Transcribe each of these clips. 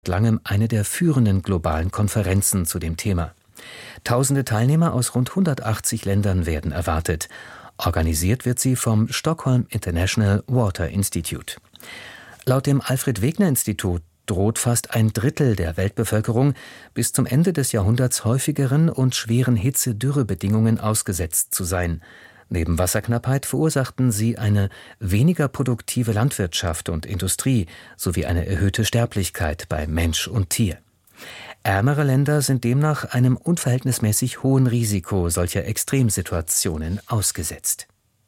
langem eine der führenden globalen Konferenzen zu dem Thema. Tausende Teilnehmer aus rund 180 Ländern werden erwartet. Organisiert wird sie vom Stockholm International Water Institute. Laut dem Alfred-Wegener-Institut droht fast ein Drittel der Weltbevölkerung bis zum Ende des Jahrhunderts häufigeren und schweren Hitze-Dürrebedingungen ausgesetzt zu sein. Neben Wasserknappheit verursachten sie eine weniger produktive Landwirtschaft und Industrie sowie eine erhöhte Sterblichkeit bei Mensch und Tier. Ärmere Länder sind demnach einem unverhältnismäßig hohen Risiko solcher Extremsituationen ausgesetzt.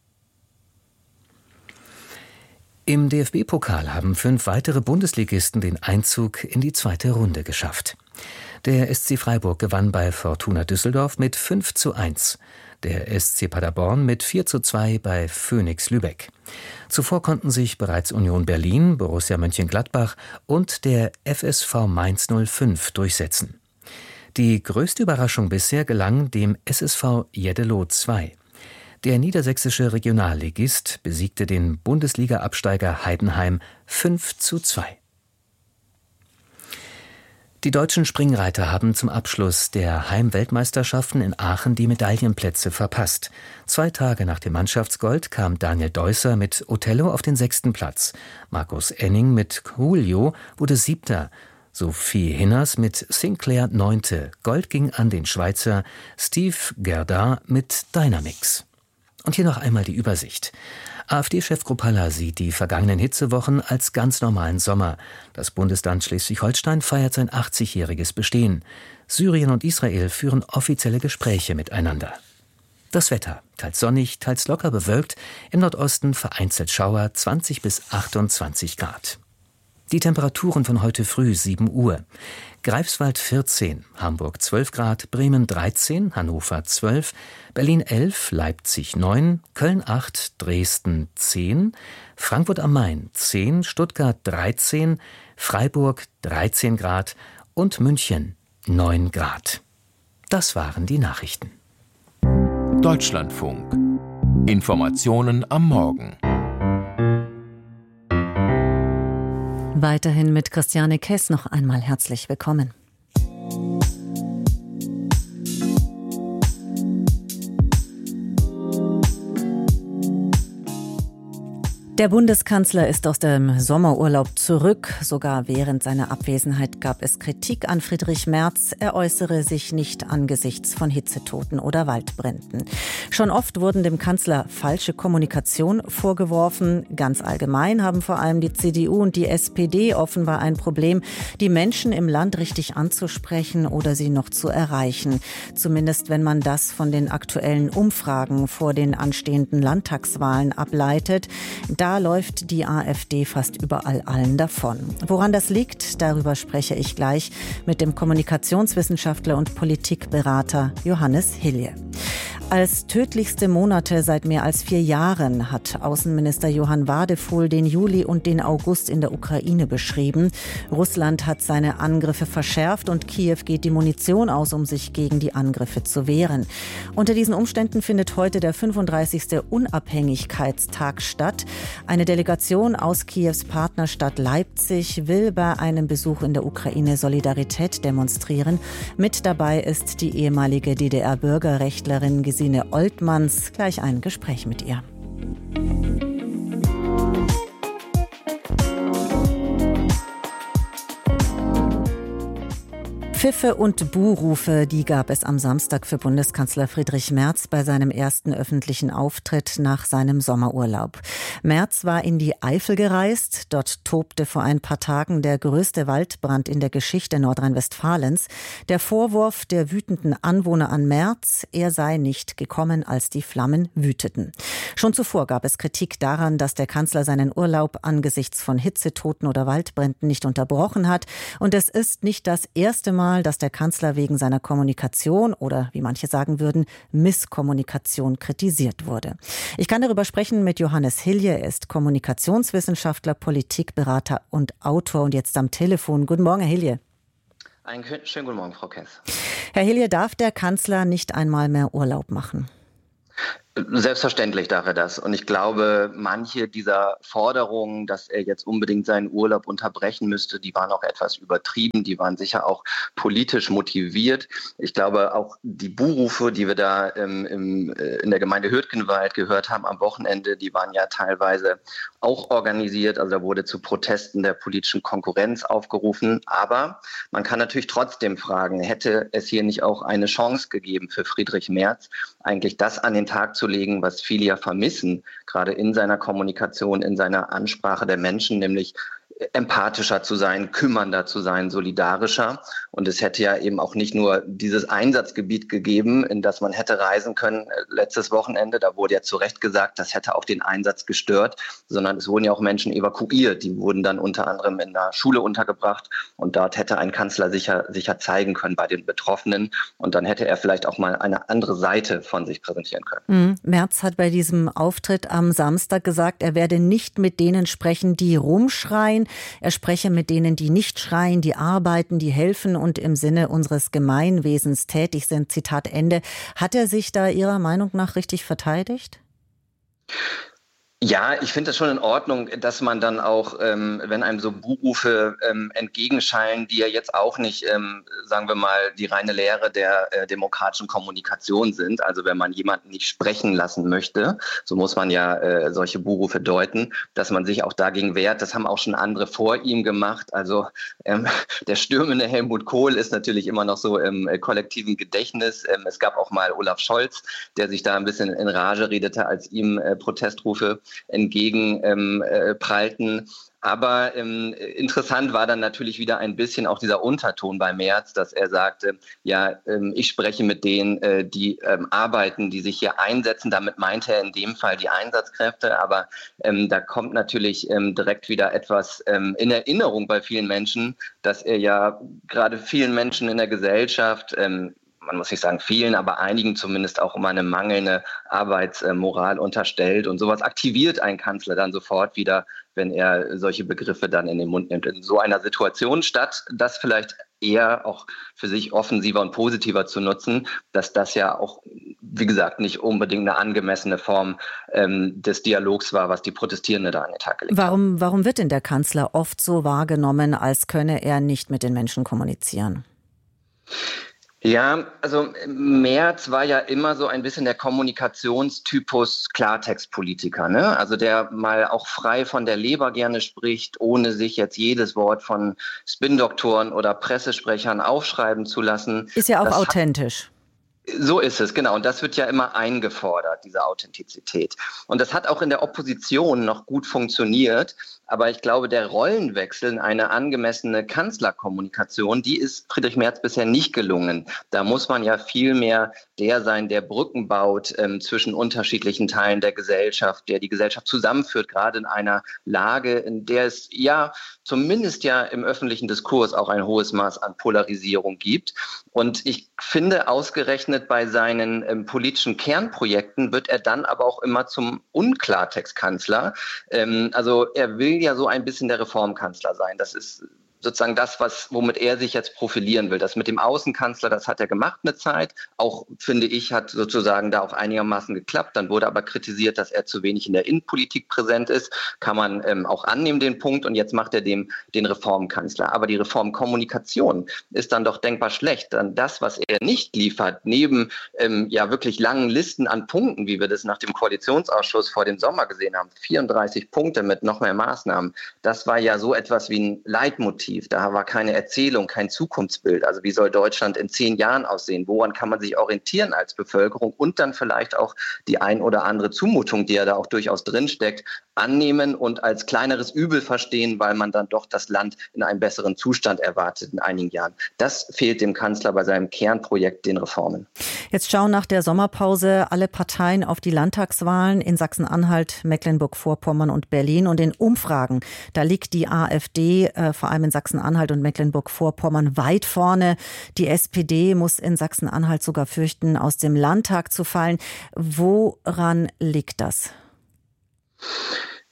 Im DFB-Pokal haben 5 weitere Bundesligisten den Einzug in die zweite Runde geschafft. Der SC Freiburg gewann bei Fortuna Düsseldorf mit 5:1. Der SC Paderborn mit 4:2 bei Phönix Lübeck. Zuvor konnten sich bereits Union Berlin, Borussia Mönchengladbach und der FSV Mainz 05 durchsetzen. Die größte Überraschung bisher gelang dem SSV Jeddelo 2. Der niedersächsische Regionalligist besiegte den Bundesliga-Absteiger Heidenheim 5:2. Die deutschen Springreiter haben zum Abschluss der Heimweltmeisterschaften in Aachen die Medaillenplätze verpasst. 2 Tage nach dem Mannschaftsgold kam Daniel Deusser mit Othello auf den 6. Platz. Markus Enning mit Julio wurde 7. Sophie Hinners mit Sinclair 9. Gold ging an den Schweizer Steve Gerda mit Dynamix. Und hier noch einmal die Übersicht. AfD-Chef Kruppalla sieht die vergangenen Hitzewochen als ganz normalen Sommer. Das Bundesland Schleswig-Holstein feiert sein 80-jähriges Bestehen. Syrien und Israel führen offizielle Gespräche miteinander. Das Wetter: teils sonnig, teils locker bewölkt, im Nordosten vereinzelt Schauer, 20 bis 28 Grad. Die Temperaturen von heute früh 7 Uhr. Greifswald 14, Hamburg 12 Grad, Bremen 13, Hannover 12, Berlin 11, Leipzig 9, Köln 8, Dresden 10, Frankfurt am Main 10, Stuttgart 13, Freiburg 13 Grad und München 9 Grad. Das waren die Nachrichten. Deutschlandfunk. Informationen am Morgen. Weiterhin mit Christiane Kess noch einmal herzlich willkommen. Der Bundeskanzler ist aus dem Sommerurlaub zurück. Sogar während seiner Abwesenheit gab es Kritik an Friedrich Merz. Er äußere sich nicht angesichts von Hitzetoten oder Waldbränden. Schon oft wurden dem Kanzler falsche Kommunikation vorgeworfen. Ganz allgemein haben vor allem die CDU und die SPD offenbar ein Problem, die Menschen im Land richtig anzusprechen oder sie noch zu erreichen. Zumindest wenn man das von den aktuellen Umfragen vor den anstehenden Landtagswahlen ableitet. Da läuft die AfD fast überall allen davon. Woran das liegt, darüber spreche ich gleich mit dem Kommunikationswissenschaftler und Politikberater Johannes Hilje. Als tödlichste Monate seit mehr als 4 Jahren hat Außenminister Johann Wadefuhl den Juli und den August in der Ukraine beschrieben. Russland hat seine Angriffe verschärft und Kiew geht die Munition aus, um sich gegen die Angriffe zu wehren. Unter diesen Umständen findet heute der 35. Unabhängigkeitstag statt. Eine Delegation aus Kiews Partnerstadt Leipzig will bei einem Besuch in der Ukraine Solidarität demonstrieren. Mit dabei ist die ehemalige DDR-Bürgerrechtlerin Gesine Oltmanns. Gleich ein Gespräch mit ihr. Pfiffe und Buhrufe, die gab es am Samstag für Bundeskanzler Friedrich Merz bei seinem ersten öffentlichen Auftritt nach seinem Sommerurlaub. Merz war in die Eifel gereist. Dort tobte vor ein paar Tagen der größte Waldbrand in der Geschichte Nordrhein-Westfalens. Der Vorwurf der wütenden Anwohner an Merz, er sei nicht gekommen, als die Flammen wüteten. Schon zuvor gab es Kritik daran, dass der Kanzler seinen Urlaub angesichts von Hitzetoten oder Waldbränden nicht unterbrochen hat. Und es ist nicht das erste Mal, dass der Kanzler wegen seiner Kommunikation oder, wie manche sagen würden, Misskommunikation kritisiert wurde. Ich kann darüber sprechen mit Johannes Hilje. Er ist Kommunikationswissenschaftler, Politikberater und Autor und jetzt am Telefon. Guten Morgen, Herr Hilje. Einen schönen guten Morgen, Frau Kess. Herr Hilje, darf der Kanzler nicht einmal mehr Urlaub machen? Selbstverständlich darf er das. Und ich glaube, manche dieser Forderungen, dass er jetzt unbedingt seinen Urlaub unterbrechen müsste, die waren auch etwas übertrieben. Die waren sicher auch politisch motiviert. Ich glaube, auch die Buhrufe, die wir da in der Gemeinde Hürtgenwald gehört haben am Wochenende, die waren ja teilweise auch organisiert. Also da wurde zu Protesten der politischen Konkurrenz aufgerufen. Aber man kann natürlich trotzdem fragen, hätte es hier nicht auch eine Chance gegeben für Friedrich Merz, eigentlich das an den Tag zu legen, was viele ja vermissen, gerade in seiner Kommunikation, in seiner Ansprache der Menschen, nämlich empathischer zu sein, kümmernder zu sein, solidarischer. Und es hätte ja eben auch nicht nur dieses Einsatzgebiet gegeben, in das man hätte reisen können letztes Wochenende. Da wurde ja zu Recht gesagt, das hätte auch den Einsatz gestört, sondern es wurden ja auch Menschen evakuiert. Die wurden dann unter anderem in der Schule untergebracht. Und dort hätte ein Kanzler sicher zeigen können bei den Betroffenen. Und dann hätte er vielleicht auch mal eine andere Seite von sich präsentieren können. Merz hat bei diesem Auftritt am Samstag gesagt, er werde nicht mit denen sprechen, die rumschreien. Er spreche mit denen, die nicht schreien, die arbeiten, die helfen und im Sinne unseres Gemeinwesens tätig sind. Zitat Ende. Hat er sich da Ihrer Meinung nach richtig verteidigt? Ja, ich finde das schon in Ordnung, dass man dann auch, wenn einem so Buhrufe entgegenschallen, die ja jetzt auch nicht, sagen wir mal, die reine Lehre der demokratischen Kommunikation sind. Also wenn man jemanden nicht sprechen lassen möchte, so muss man ja solche Buhrufe deuten, dass man sich auch dagegen wehrt. Das haben auch schon andere vor ihm gemacht. Also der stürmende Helmut Kohl ist natürlich immer noch so im kollektiven Gedächtnis. Es gab auch mal Olaf Scholz, der sich da ein bisschen in Rage redete, als ihm Protestrufe entgegenprallten. Aber interessant war dann natürlich wieder ein bisschen auch dieser Unterton bei Merz, dass er sagte, ja, ich spreche mit denen, die arbeiten, die sich hier einsetzen. Damit meinte er in dem Fall die Einsatzkräfte. Aber da kommt natürlich direkt wieder etwas in Erinnerung bei vielen Menschen, dass er ja gerade vielen Menschen in der Gesellschaft, man muss nicht sagen vielen, aber einigen zumindest auch immer eine mangelnde Arbeitsmoral unterstellt. Und sowas aktiviert ein Kanzler dann sofort wieder, wenn er solche Begriffe dann in den Mund nimmt. In so einer Situation, statt das vielleicht eher auch für sich offensiver und positiver zu nutzen, dass das ja auch, wie gesagt, nicht unbedingt eine angemessene Form des Dialogs war, was die Protestierenden da an den Tag gelegt haben. Warum wird denn der Kanzler oft so wahrgenommen, als könne er nicht mit den Menschen kommunizieren? Ja, also Merz war ja immer so ein bisschen der Kommunikationstypus Klartextpolitiker, ne? Also der mal auch frei von der Leber gerne spricht, ohne sich jetzt jedes Wort von Spin-Doktoren oder Pressesprechern aufschreiben zu lassen. Ist ja auch authentisch. So ist es, genau. Und das wird ja immer eingefordert, diese Authentizität. Und das hat auch in der Opposition noch gut funktioniert. Aber ich glaube, der Rollenwechsel in eine angemessene Kanzlerkommunikation, die ist Friedrich Merz bisher nicht gelungen. Da muss man ja viel mehr der sein, der Brücken baut zwischen unterschiedlichen Teilen der Gesellschaft, der die Gesellschaft zusammenführt, gerade in einer Lage, in der es ja zumindest ja im öffentlichen Diskurs auch ein hohes Maß an Polarisierung gibt. Und ich finde, ausgerechnet bei seinen politischen Kernprojekten wird er dann aber auch immer zum Unklartextkanzler. Also er will ja so ein bisschen der Reformkanzler sein. Das ist sozusagen das, womit er sich jetzt profilieren will. Das mit dem Außenkanzler, das hat er gemacht eine Zeit. Auch, finde ich, hat sozusagen da auch einigermaßen geklappt. Dann wurde aber kritisiert, dass er zu wenig in der Innenpolitik präsent ist. Kann man auch annehmen, den Punkt. Und jetzt macht er den Reformkanzler. Aber die Reformkommunikation ist dann doch denkbar schlecht. Dann das, was er nicht liefert, neben ja wirklich langen Listen an Punkten, wie wir das nach dem Koalitionsausschuss vor dem Sommer gesehen haben, 34 Punkte mit noch mehr Maßnahmen, das war ja so etwas wie ein Leitmotiv. Da war keine Erzählung, kein Zukunftsbild. Also wie soll Deutschland in 10 Jahren aussehen? Woran kann man sich orientieren als Bevölkerung? Und dann vielleicht auch die ein oder andere Zumutung, die ja da auch durchaus drinsteckt, annehmen und als kleineres Übel verstehen, weil man dann doch das Land in einem besseren Zustand erwartet in einigen Jahren. Das fehlt dem Kanzler bei seinem Kernprojekt, den Reformen. Jetzt schauen nach der Sommerpause alle Parteien auf die Landtagswahlen in Sachsen-Anhalt, Mecklenburg-Vorpommern und Berlin. Und in Umfragen, da liegt die AfD vor allem in Sachsen-Anhalt und Mecklenburg-Vorpommern weit vorne. Die SPD muss in Sachsen-Anhalt sogar fürchten, aus dem Landtag zu fallen. Woran liegt das?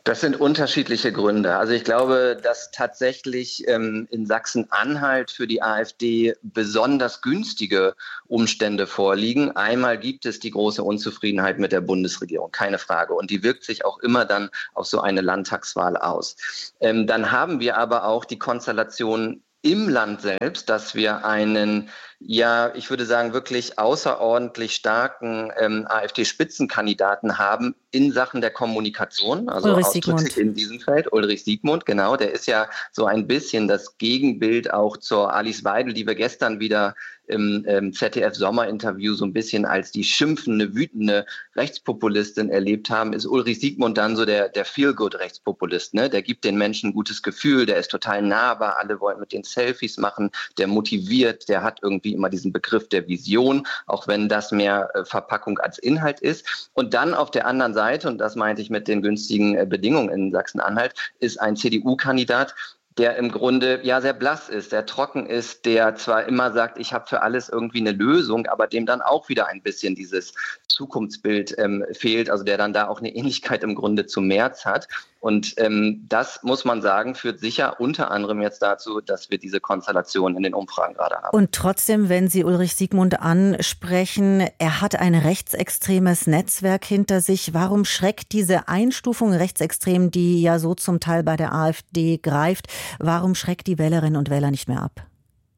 Das sind unterschiedliche Gründe. Also ich glaube, dass tatsächlich in Sachsen-Anhalt für die AfD besonders günstige Umstände vorliegen. Einmal gibt es die große Unzufriedenheit mit der Bundesregierung, keine Frage. Und die wirkt sich auch immer dann auf so eine Landtagswahl aus. Dann haben wir aber auch die Konstellation im Land selbst, dass wir einen, ja, ich würde sagen, wirklich außerordentlich starken AfD-Spitzenkandidaten haben in Sachen der Kommunikation, also Ulrich Auftritte Siegmund. in diesem Feld. Ulrich Siegmund, genau, der ist ja so ein bisschen das Gegenbild auch zur Alice Weidel, die wir gestern wieder im ZDF-Sommerinterview so ein bisschen als die schimpfende, wütende Rechtspopulistin erlebt haben, ist Ulrich Siegmund dann so der Feel-Good-Rechtspopulist. Ne? Der gibt den Menschen ein gutes Gefühl, der ist total nahbar, alle wollen mit den Selfies machen, der motiviert, der hat irgendwie immer diesen Begriff der Vision, auch wenn das mehr Verpackung als Inhalt ist. Und dann auf der anderen Seite, und das meinte ich mit den günstigen Bedingungen in Sachsen-Anhalt, ist ein CDU-Kandidat, der im Grunde ja sehr blass ist, der trocken ist, der zwar immer sagt, ich habe für alles irgendwie eine Lösung, aber dem dann auch wieder ein bisschen dieses Zukunftsbild fehlt, also der dann da auch eine Ähnlichkeit im Grunde zu Merz hat. Und das, muss man sagen, führt sicher unter anderem jetzt dazu, dass wir diese Konstellation in den Umfragen gerade haben. Und trotzdem, wenn Sie Ulrich Siegmund ansprechen, er hat ein rechtsextremes Netzwerk hinter sich. Warum schreckt diese Einstufung rechtsextrem, die ja so zum Teil bei der AfD greift, warum schreckt die Wählerinnen und Wähler nicht mehr ab?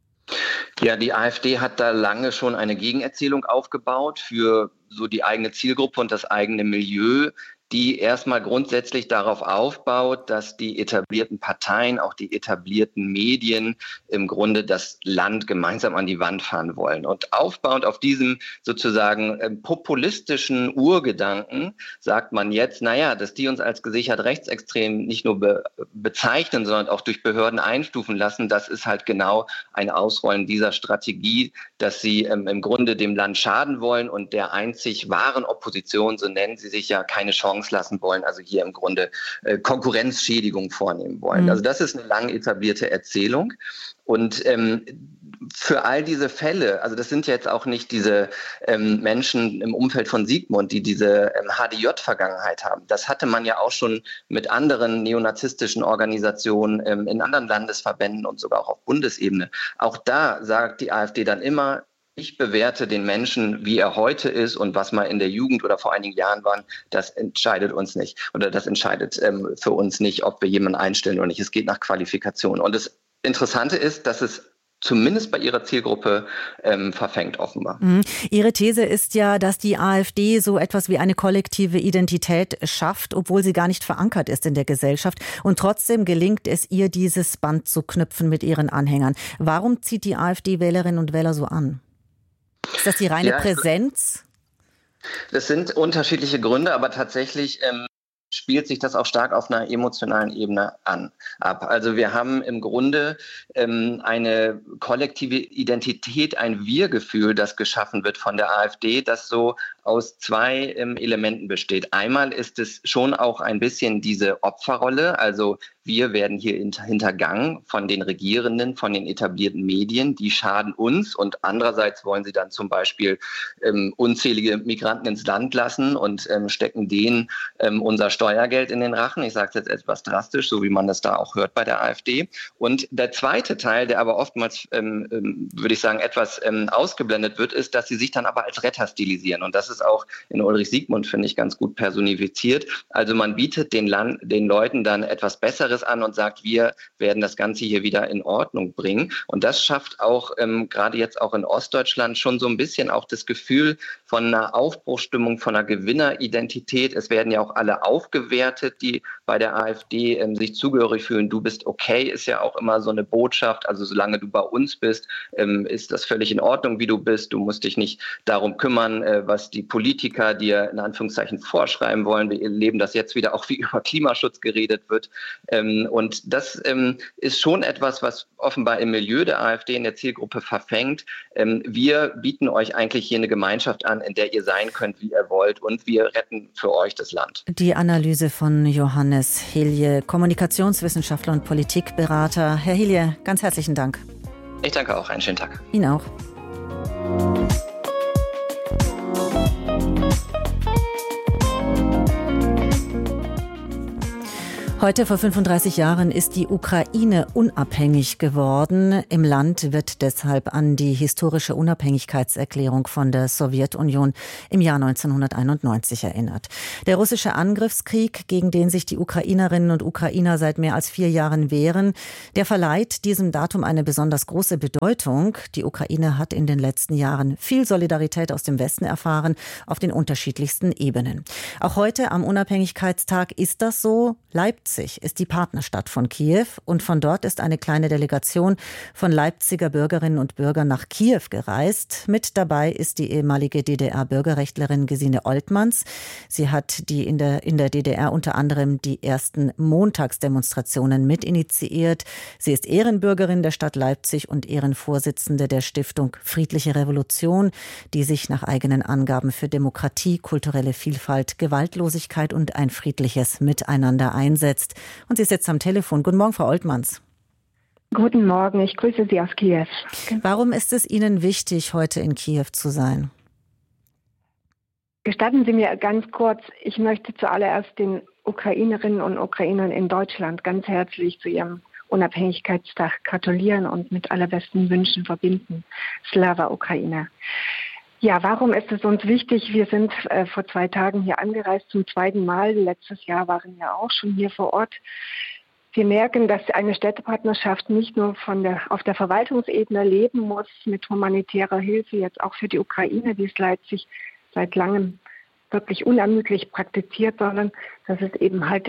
Ja, die AfD hat da lange schon eine Gegenerzählung aufgebaut für so die eigene Zielgruppe und das eigene Milieu, die erstmal grundsätzlich darauf aufbaut, dass die etablierten Parteien, auch die etablierten Medien im Grunde das Land gemeinsam an die Wand fahren wollen. Und aufbauend auf diesem sozusagen populistischen Urgedanken sagt man jetzt, naja, dass die uns als gesichert rechtsextrem nicht nur bezeichnen, sondern auch durch Behörden einstufen lassen, das ist halt genau ein Ausrollen dieser Strategie, dass sie im Grunde dem Land schaden wollen und der einzig wahren Opposition, so nennen sie sich ja, keine Chance lassen wollen, also hier im Grunde Konkurrenzschädigung vornehmen wollen. Also das ist eine lang etablierte Erzählung. Und für all diese Fälle, also das sind jetzt auch nicht diese Menschen im Umfeld von Siegmund, die diese HDJ-Vergangenheit haben. Das hatte man ja auch schon mit anderen neonazistischen Organisationen in anderen Landesverbänden und sogar auch auf Bundesebene. Auch da sagt die AfD dann immer, ich bewerte den Menschen, wie er heute ist und was mal in der Jugend oder vor einigen Jahren waren, das entscheidet uns nicht. Oder das entscheidet für uns nicht, ob wir jemanden einstellen oder nicht. Es geht nach Qualifikation. Und das Interessante ist, dass es zumindest bei ihrer Zielgruppe verfängt offenbar. Ihre These ist ja, dass die AfD so etwas wie eine kollektive Identität schafft, obwohl sie gar nicht verankert ist in der Gesellschaft. Und trotzdem gelingt es ihr, dieses Band zu knüpfen mit ihren Anhängern. Warum zieht die AfD Wählerinnen und Wähler so an? Ist das die reine Präsenz? Das sind unterschiedliche Gründe, aber tatsächlich spielt sich das auch stark auf einer emotionalen Ebene ab. Also wir haben im Grunde eine kollektive Identität, ein Wir-Gefühl, das geschaffen wird von der AfD, das so aus zwei Elementen besteht. Einmal ist es schon auch ein bisschen diese Opferrolle, also wir werden hier hintergangen von den Regierenden, von den etablierten Medien, die schaden uns und andererseits wollen sie dann zum Beispiel unzählige Migranten ins Land lassen und stecken denen unser Steuergeld in den Rachen. Ich sage es jetzt etwas drastisch, so wie man das da auch hört bei der AfD. Und der zweite Teil, der aber oftmals, würde ich sagen, etwas ausgeblendet wird, ist, dass sie sich dann aber als Retter stilisieren. Und das ist auch in Ulrich Siegmund, finde ich, ganz gut personifiziert. Also man bietet den Leuten dann etwas Besseres an und sagt, wir werden das Ganze hier wieder in Ordnung bringen. Und das schafft auch gerade jetzt auch in Ostdeutschland schon so ein bisschen auch das Gefühl von einer Aufbruchsstimmung, von einer Gewinneridentität. Es werden ja auch alle aufgewertet, die bei der AfD sich zugehörig fühlen. Du bist okay, ist ja auch immer so eine Botschaft. Also solange du bei uns bist, ist das völlig in Ordnung, wie du bist. Du musst dich nicht darum kümmern, was die Politiker dir in Anführungszeichen vorschreiben wollen. Wir erleben das jetzt wieder auch, wie über Klimaschutz geredet wird. Und das ist schon etwas, was offenbar im Milieu der AfD in der Zielgruppe verfängt. Wir bieten euch eigentlich hier eine Gemeinschaft an, in der ihr sein könnt, wie ihr wollt. Und wir retten für euch das Land. Die Analyse von Johannes Hilje, Kommunikationswissenschaftler und Politikberater. Herr Hilje, ganz herzlichen Dank. Ich danke auch. Einen schönen Tag. Ihnen auch. Heute vor 35 Jahren ist die Ukraine unabhängig geworden. Im Land wird deshalb an die historische Unabhängigkeitserklärung von der Sowjetunion im Jahr 1991 erinnert. Der russische Angriffskrieg, gegen den sich die Ukrainerinnen und Ukrainer seit mehr als 4 Jahren wehren, der verleiht diesem Datum eine besonders große Bedeutung. Die Ukraine hat in den letzten Jahren viel Solidarität aus dem Westen erfahren, auf den unterschiedlichsten Ebenen. Auch heute am Unabhängigkeitstag ist das so. Leipzig ist die Partnerstadt von Kiew und von dort ist eine kleine Delegation von Leipziger Bürgerinnen und Bürgern nach Kiew gereist. Mit dabei ist die ehemalige DDR-Bürgerrechtlerin Gesine Oltmanns. Sie hat in der DDR unter anderem die ersten Montagsdemonstrationen mitinitiiert. Sie ist Ehrenbürgerin der Stadt Leipzig und Ehrenvorsitzende der Stiftung Friedliche Revolution, die sich nach eigenen Angaben für Demokratie, kulturelle Vielfalt, Gewaltlosigkeit und ein friedliches Miteinander einsetzt. Und sie ist jetzt am Telefon. Guten Morgen, Frau Oltmanns. Guten Morgen, ich grüße Sie aus Kiew. Warum ist es Ihnen wichtig, heute in Kiew zu sein? Gestatten Sie mir ganz kurz, ich möchte zuallererst den Ukrainerinnen und Ukrainern in Deutschland ganz herzlich zu ihrem Unabhängigkeitstag gratulieren und mit allerbesten Wünschen verbinden. Slava Ukraine. Ja, warum ist es uns wichtig? Wir sind vor 2 Tagen hier angereist, zum 2. Mal. Letztes Jahr waren wir auch schon hier vor Ort. Wir merken, dass eine Städtepartnerschaft nicht nur auf der Verwaltungsebene leben muss, mit humanitärer Hilfe, jetzt auch für die Ukraine, die es Leipzig seit langem wirklich unermüdlich praktiziert, sondern dass es eben halt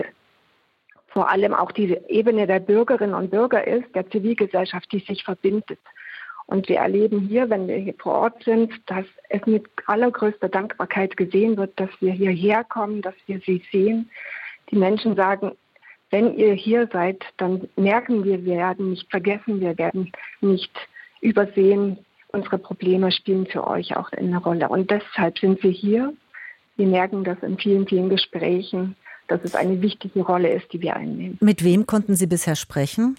vor allem auch die Ebene der Bürgerinnen und Bürger ist, der Zivilgesellschaft, die sich verbindet. Und wir erleben hier, wenn wir hier vor Ort sind, dass es mit allergrößter Dankbarkeit gesehen wird, dass wir hierher kommen, dass wir sie sehen. Die Menschen sagen, wenn ihr hier seid, dann merken wir werden nicht vergessen, wir werden nicht übersehen. Unsere Probleme spielen für euch auch eine Rolle. Und deshalb sind wir hier. Wir merken das in vielen, vielen Gesprächen, dass es eine wichtige Rolle ist, die wir einnehmen. Mit wem konnten Sie bisher sprechen?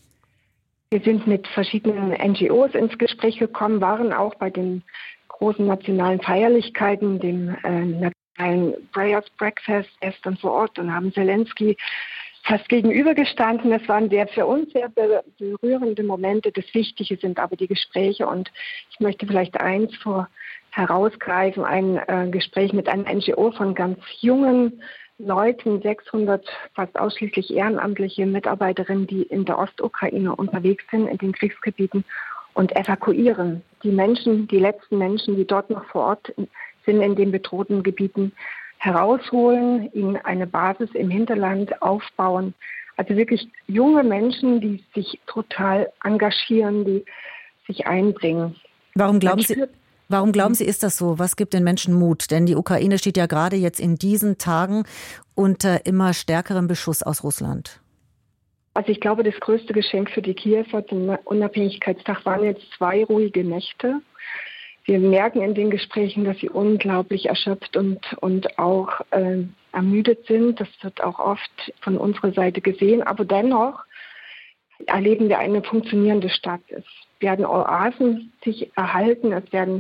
Wir sind mit verschiedenen NGOs ins Gespräch gekommen, waren auch bei den großen nationalen Feierlichkeiten, dem nationalen Prayers Breakfast gestern vor Ort und haben Zelensky fast gegenübergestanden. Das waren für uns sehr berührende Momente. Das Wichtige sind aber die Gespräche und ich möchte vielleicht eins herausgreifen, ein Gespräch mit einer NGO von ganz jungen Leuten, 600 fast ausschließlich ehrenamtliche Mitarbeiterinnen, die in der Ostukraine unterwegs sind, in den Kriegsgebieten und evakuieren. Die letzten Menschen, die dort noch vor Ort sind, in den bedrohten Gebieten, herausholen, ihnen eine Basis im Hinterland aufbauen. Also wirklich junge Menschen, die sich total engagieren, die sich einbringen. Warum glauben Sie, ist das so? Was gibt den Menschen Mut? Denn die Ukraine steht ja gerade jetzt in diesen Tagen unter immer stärkerem Beschuss aus Russland. Also ich glaube, das größte Geschenk für die Kiewer zum Unabhängigkeitstag waren jetzt 2 ruhige Nächte. Wir merken in den Gesprächen, dass sie unglaublich erschöpft und auch ermüdet sind. Das wird auch oft von unserer Seite gesehen. Aber dennoch erleben wir eine funktionierende Stadt. Es werden Oasen sich erhalten.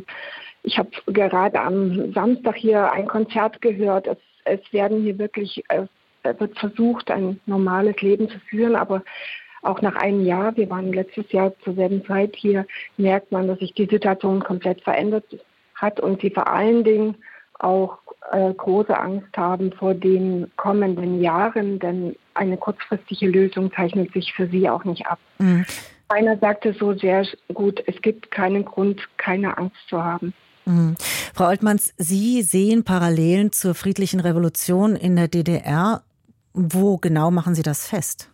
Ich habe gerade am Samstag hier ein Konzert gehört. Es werden hier wirklich, wird versucht, ein normales Leben zu führen, aber auch nach einem Jahr, wir waren letztes Jahr zur selben Zeit hier, merkt man, dass sich die Situation komplett verändert hat und sie vor allen Dingen auch große Angst haben vor den kommenden Jahren, denn eine kurzfristige Lösung zeichnet sich für sie auch nicht ab. Mhm. Einer sagte so sehr gut, es gibt keinen Grund, keine Angst zu haben. Mhm. Frau Oltmanns, Sie sehen Parallelen zur friedlichen Revolution in der DDR. Wo genau machen Sie das fest?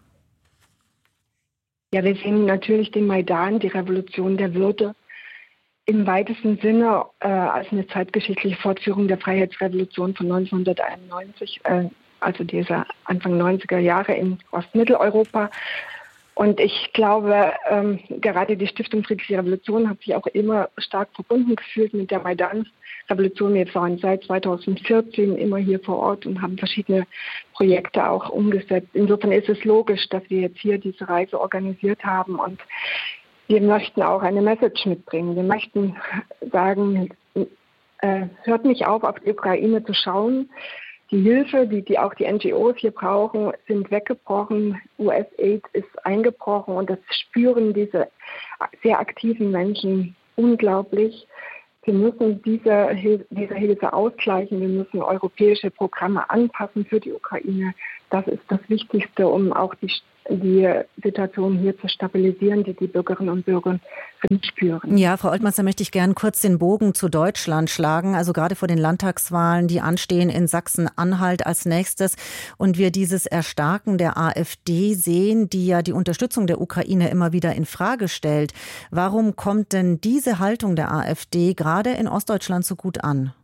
Ja, wir sehen natürlich den Maidan, die Revolution der Würde, im weitesten Sinne als eine zeitgeschichtliche Fortführung der Freiheitsrevolution von 1991, also dieser Anfang 90er Jahre in Ostmitteleuropa. Und ich glaube, gerade die Stiftung Friedliche Revolution hat sich auch immer stark verbunden gefühlt mit der Maidan-Revolution. Wir waren seit 2014 immer hier vor Ort und haben verschiedene Projekte auch umgesetzt. Insofern ist es logisch, dass wir jetzt hier diese Reise organisiert haben und wir möchten auch eine Message mitbringen. Wir möchten sagen, hört nicht auf die Ukraine zu schauen. Die Hilfe, die auch die NGOs hier brauchen, sind weggebrochen. USAID ist eingebrochen und das spüren diese sehr aktiven Menschen unglaublich. Wir müssen diese Hilfe ausgleichen. Wir müssen europäische Programme anpassen für die Ukraine. Das ist das Wichtigste, um auch die Situation hier zu stabilisieren, die Bürgerinnen und Bürger spüren. Ja, Frau Oltmanns, da möchte ich gern kurz den Bogen zu Deutschland schlagen. Also gerade vor den Landtagswahlen, die anstehen in Sachsen-Anhalt als nächstes. Und wir dieses Erstarken der AfD sehen, die ja die Unterstützung der Ukraine immer wieder in Frage stellt. Warum kommt denn diese Haltung der AfD gerade in Ostdeutschland so gut an?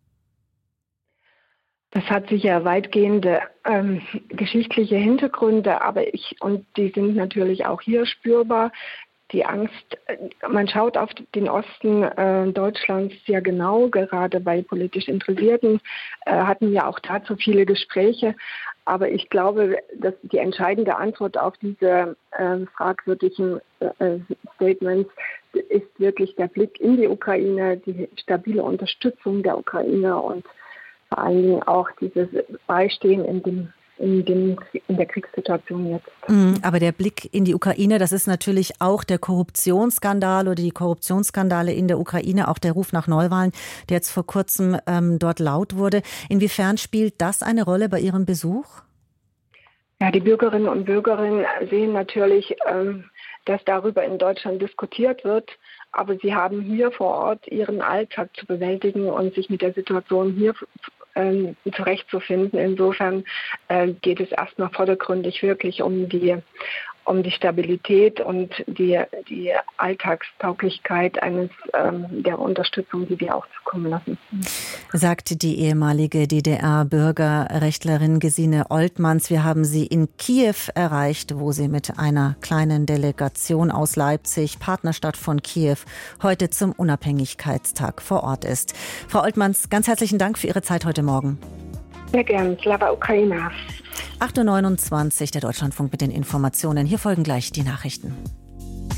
Das hat sicher weitgehende geschichtliche Hintergründe, und die sind natürlich auch hier spürbar. Die Angst, man schaut auf den Osten Deutschlands sehr genau, gerade bei politisch Interessierten hatten wir auch dazu viele Gespräche. Aber ich glaube, dass die entscheidende Antwort auf diese fragwürdigen Statements ist wirklich der Blick in die Ukraine, die stabile Unterstützung der Ukraine und vor allen Dingen auch dieses Beistehen in der Kriegssituation jetzt. Aber der Blick in die Ukraine, das ist natürlich auch der Korruptionsskandal oder die Korruptionsskandale in der Ukraine, auch der Ruf nach Neuwahlen, der jetzt vor kurzem dort laut wurde. Inwiefern spielt das eine Rolle bei Ihrem Besuch? Ja, die Bürgerinnen und Bürger sehen natürlich, dass darüber in Deutschland diskutiert wird. Aber sie haben hier vor Ort ihren Alltag zu bewältigen und sich mit der Situation hier zurechtzufinden. Insofern geht es erstmal vordergründig wirklich um die Stabilität und die Alltagstauglichkeit der Unterstützung, die wir auch zukommen lassen. Sagt die ehemalige DDR-Bürgerrechtlerin Gesine Oltmanns. Wir haben sie in Kiew erreicht, wo sie mit einer kleinen Delegation aus Leipzig, Partnerstadt von Kiew, heute zum Unabhängigkeitstag vor Ort ist. Frau Oltmanns, ganz herzlichen Dank für Ihre Zeit heute Morgen. Sehr gern. Slava Ukraina. 8.29 Uhr, der Deutschlandfunk mit den Informationen. Hier folgen gleich die Nachrichten.